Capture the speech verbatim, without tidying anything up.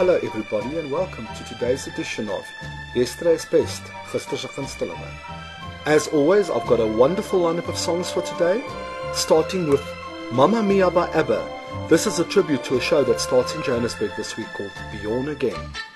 Hello everybody and welcome to today's edition of Yesterday's Best, Gister se Gunstelinge. As always, I've got a wonderful lineup of songs for today, starting with Mamma Mia by ABBA. This is a tribute to a show that starts in Johannesburg this week called Bjorn Again.